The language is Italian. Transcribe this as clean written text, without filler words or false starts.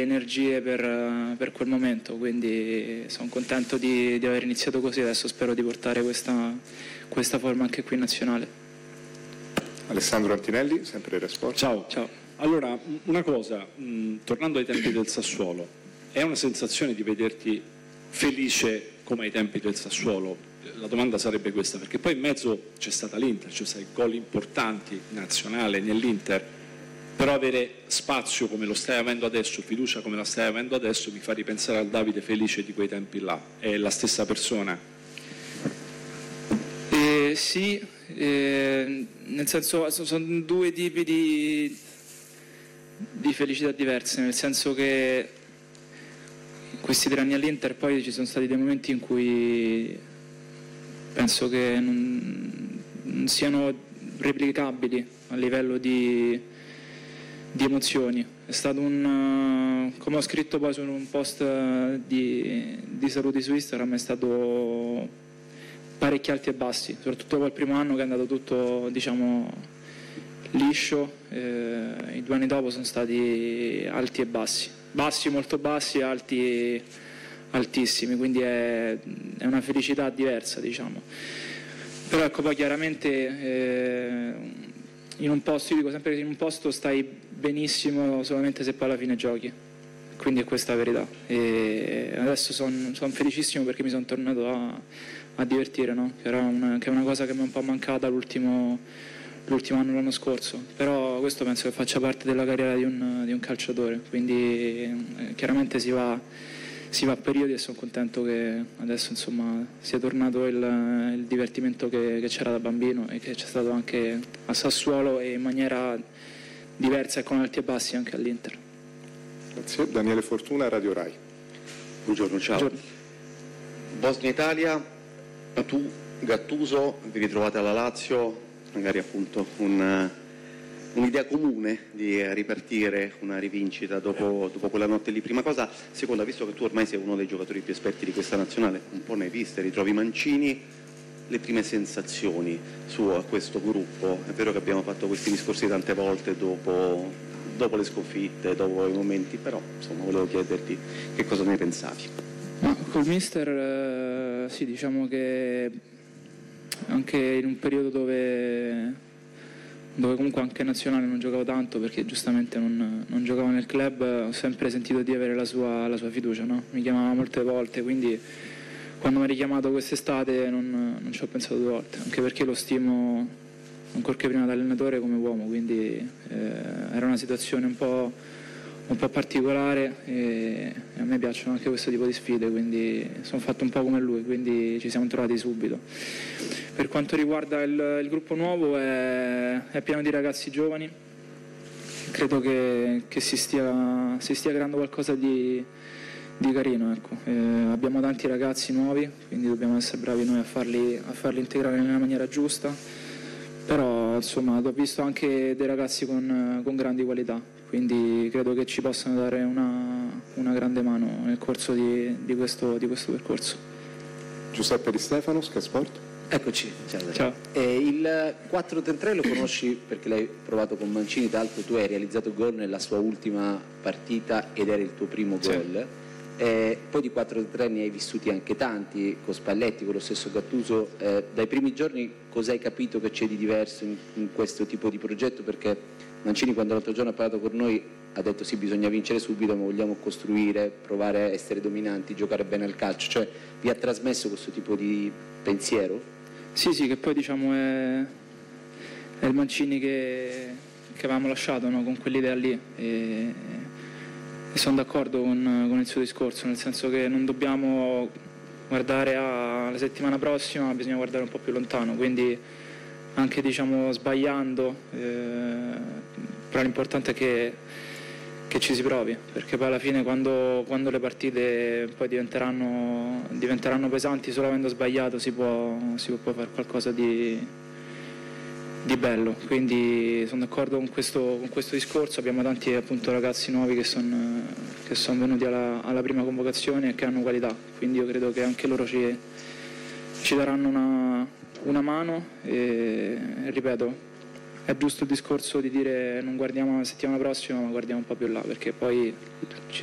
energie per quel momento, quindi sono contento di aver iniziato così. Adesso spero di portare questa forma anche qui in nazionale. Alessandro Antinelli, sempre Sport. Ciao. Allora, una cosa, tornando ai tempi del Sassuolo, è una sensazione di vederti felice come ai tempi del Sassuolo? La domanda sarebbe questa, perché poi in mezzo c'è stata l'Inter, c'è stati gol importanti nazionale nell'Inter, però avere spazio come lo stai avendo adesso, fiducia come la stai avendo adesso, mi fa ripensare al Davide felice di quei tempi là. È la stessa persona? Sì, nel senso sono due tipi di felicità diverse, nel senso che in questi 3 anni all'Inter poi ci sono stati dei momenti in cui penso che non siano replicabili a livello di emozioni. È stato come ho scritto poi su un post di saluti su Instagram, è stato parecchi alti e bassi, soprattutto quel primo anno che è andato tutto liscio. I 2 anni dopo sono stati alti e bassi, molto bassi, alti altissimi, quindi è una felicità diversa, però ecco, poi chiaramente in un posto, io dico sempre che in un posto stai benissimo solamente se poi alla fine giochi, quindi è questa la verità. E adesso sono felicissimo perché mi sono tornato a divertire, no? Che è una cosa che mi è un po' mancata l'ultimo anno, l'anno scorso, però questo penso che faccia parte della carriera di un calciatore, quindi chiaramente si va a periodi, e sono contento che adesso sia tornato il divertimento che c'era da bambino e che c'è stato anche a Sassuolo e in maniera diversa e con alti e bassi anche all'Inter. Grazie. Daniele Fortuna, Radio Rai. Buongiorno, ciao. Buongiorno. Bosnia-Italia, tu, Gattuso, vi ritrovate alla Lazio, magari appunto un'idea comune di ripartire una rivincita dopo quella notte lì. Prima cosa. Seconda, visto che tu ormai sei uno dei giocatori più esperti di questa nazionale, un po' ne hai viste, ritrovi Mancini, le prime sensazioni su questo gruppo? È vero che abbiamo fatto questi discorsi tante volte dopo le sconfitte, dopo i momenti, però insomma volevo chiederti che cosa ne pensavi. Col mister sì, diciamo che anche in un periodo dove comunque anche nazionale non giocavo tanto, perché giustamente non giocavo nel club, ho sempre sentito di avere la sua fiducia, no? Mi chiamava molte volte, quindi quando mi ha richiamato quest'estate non ci ho pensato 2 volte, anche perché lo stimo ancorché prima da allenatore come uomo, quindi era una situazione un po' particolare e a me piacciono anche questo tipo di sfide, quindi sono fatto un po' come lui, quindi ci siamo trovati subito. Per quanto riguarda il gruppo nuovo, è pieno di ragazzi giovani, credo che si stia creando qualcosa di carino, ecco. Abbiamo tanti ragazzi nuovi, quindi dobbiamo essere bravi noi a farli integrare nella maniera giusta, però insomma ho visto anche dei ragazzi con grandi qualità, quindi credo che ci possano dare una grande mano nel corso di questo percorso. Giuseppe Di Stefano, Sky Sport. Eccoci, Ciao. Il 4-3-3 lo conosci perché l'hai provato con Mancini, tra l'altro tu hai realizzato gol nella sua ultima partita ed era il tuo primo gol. Poi di 4-3 ne hai vissuti anche tanti, con Spalletti, con lo stesso Gattuso. Dai primi giorni cosa hai capito che c'è di diverso in questo tipo di progetto? Perché Mancini, quando l'altro giorno ha parlato con noi, ha detto sì, bisogna vincere subito, ma vogliamo costruire, provare a essere dominanti, giocare bene al calcio. Cioè vi ha trasmesso questo tipo di pensiero? Sì, che poi è il Mancini che avevamo lasciato, no? Con quell'idea lì, e sono d'accordo con il suo discorso, nel senso che non dobbiamo guardare alla settimana prossima, bisogna guardare un po' più lontano, quindi anche sbagliando, però l'importante è che ci si provi, perché poi alla fine quando le partite poi diventeranno pesanti, solo avendo sbagliato si può fare qualcosa di bello, quindi sono d'accordo con questo discorso. Abbiamo tanti appunto ragazzi nuovi che sono venuti alla prima convocazione e che hanno qualità, quindi io credo che anche loro ci daranno una mano e ripeto, è giusto il discorso di dire non guardiamo la settimana prossima ma guardiamo un po' più là, perché poi ci